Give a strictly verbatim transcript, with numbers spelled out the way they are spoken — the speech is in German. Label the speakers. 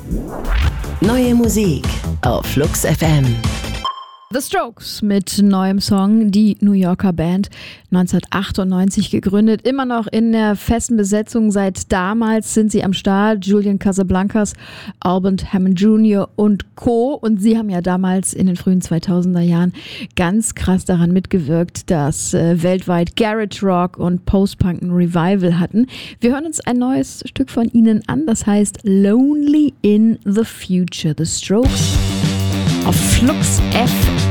Speaker 1: Neue Musik auf Flux F M.
Speaker 2: The Strokes mit neuem Song, die New Yorker Band, neunzehnhundertachtundneunzig gegründet, immer noch in der festen Besetzung. Seit damals sind sie am Start, Julian Casablancas, Albert Hammond Junior und Co. Und sie haben ja damals in den frühen zweitausender Jahren ganz krass daran mitgewirkt, dass äh, weltweit Garage Rock und Post-Punk ein Revival hatten. Wir hören uns ein neues Stück von ihnen an, das heißt Lonely in the Future, The Strokes auf Flux F M.